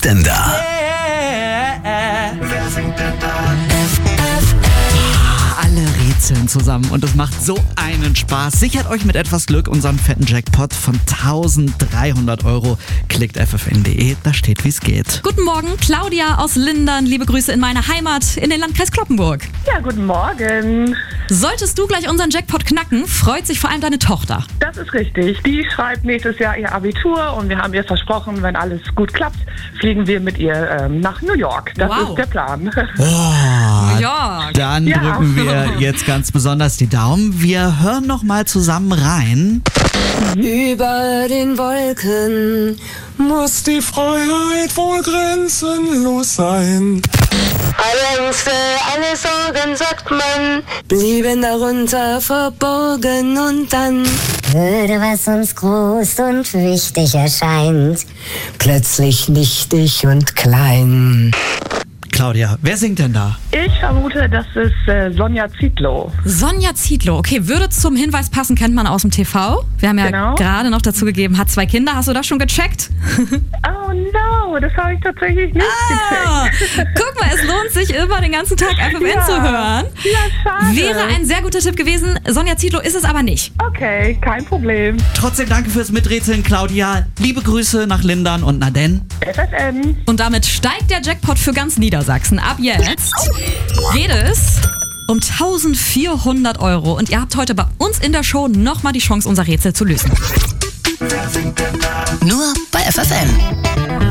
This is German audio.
denn da? Alle rätseln zusammen und es macht so einen Spaß. Sichert euch mit etwas Glück unseren fetten Jackpot von 1300 €. Klickt ffn.de, da steht, wie es geht. Guten Morgen, Claudia aus Lindern. Liebe Grüße in meine Heimat, in den Landkreis Cloppenburg. Ja, guten Morgen. Solltest du gleich unseren Jackpot knacken, freut sich vor allem deine Tochter. Das ist richtig. Die schreibt nächstes Jahr ihr Abitur und wir haben ihr versprochen, wenn alles gut klappt, fliegen wir mit ihr nach New York. Das Wow. ist der Plan. Ja. Dann drücken wir jetzt ganz besonders die Daumen. Wir hören noch mal zusammen rein. Über den Wolken muss die Freiheit wohl grenzenlos sein. Alle Ängste, alle Sorgen, sagt man, blieben darunter verborgen und dann würde, was uns groß und wichtig erscheint, plötzlich nichtig und klein. Claudia, wer singt denn da? Ich vermute, das ist Sonja Zietlow. Sonja Zietlow, okay, würde zum Hinweis passen, kennt man aus dem TV. Wir haben ja Genau. gerade noch dazu gegeben, hat 2 Kinder. Hast du das schon gecheckt? Oh no, das habe ich tatsächlich nicht gecheckt. Guck mal, es lohnt sich immer, den ganzen Tag FFN Ja. zu hören. Ja, schade. Wäre ein sehr guter Tipp gewesen. Sonja Zietlow ist es aber nicht. Okay, kein Problem. Trotzdem danke fürs Miträtseln, Claudia. Liebe Grüße nach Lindern und na denn. FFN. Und damit steigt der Jackpot für ganz Niedersachsen. Ab jetzt geht es um 1400 €. Und ihr habt heute bei uns in der Show nochmal die Chance, unser Rätsel zu lösen. Nur bei FFN.